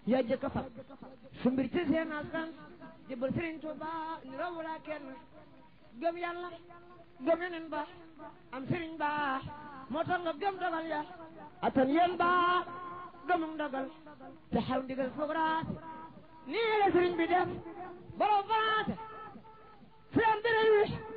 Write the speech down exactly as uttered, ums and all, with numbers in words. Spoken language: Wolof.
yaa jëkk a fab su mbir ci seen askan jëbal Sëriñ Tuuba ni rawula kenn gëm yàlla gëm yeneen ba am sëriñ ba moo tax nga gëm dogal ya atan yéen ba gëmum dogal te xaw ndigal foog raate nii la sëriñ bi def borom faate seen mbir yi